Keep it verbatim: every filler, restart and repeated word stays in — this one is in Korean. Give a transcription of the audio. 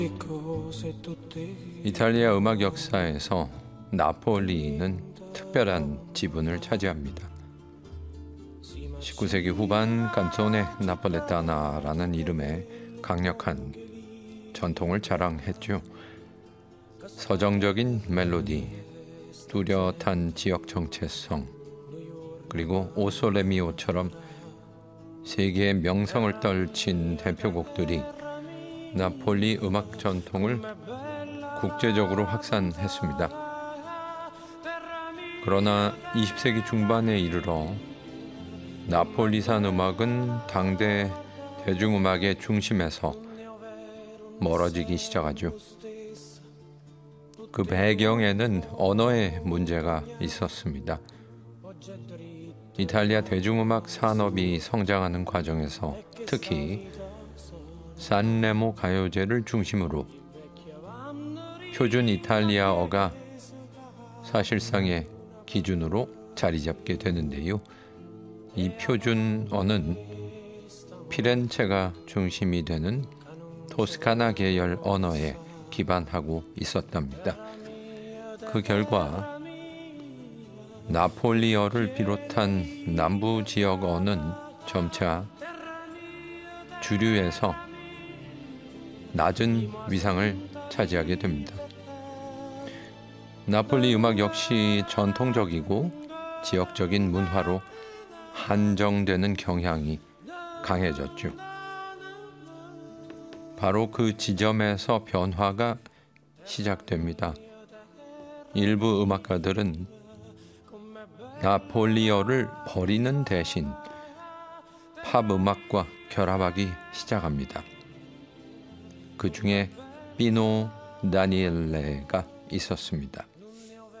이탈리아 음악 역사에서 나폴리는 특별한 지분을 차지합니다. 십구 세기 후반 칸조네 나폴레타나라는 이름의 강력한 전통을 자랑했죠. 서정적인 멜로디, 뚜렷한 지역 정체성, 그리고 오솔레미오처럼 세계의 명성을 떨친 대표곡들이 나폴리 음악 전통을 국제적으로 확산했습니다. 그러나 이십 세기 중반에 이르러 나폴리산 음악은 당대 대중음악의 중심에서 멀어지기 시작하죠. 그 배경에는 언어의 문제가 있었습니다. 이탈리아 대중음악 산업이 성장하는 과정에서 특히 산레모 가요제를 중심으로 표준 이탈리아어가 사실상의 기준으로 자리 잡게 되는데요. 이 표준어는 피렌체가 중심이 되는 토스카나 계열 언어에 기반하고 있었답니다. 그 결과 나폴리어를 비롯한 남부 지역어는 점차 주류에서 낮은 위상을 차지하게 됩니다. 나폴리 음악 역시 전통적이고 지역적인 문화로 한정되는 경향이 강해졌죠. 바로 그 지점에서 변화가 시작됩니다. 일부 음악가들은 나폴리어를 버리는 대신 팝 음악과 결합하기 시작합니다. 그 중에 피노 다니엘레가 있었습니다.